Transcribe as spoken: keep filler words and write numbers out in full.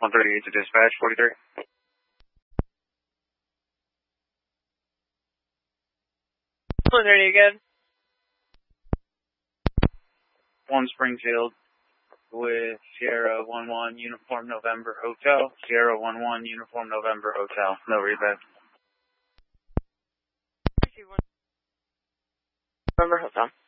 one thirty-eight to dispatch, forty-three. one thirty again. one Springfield with Sierra one one Uniform November Hotel. Sierra one one Uniform November Hotel. No rebate. November Hotel.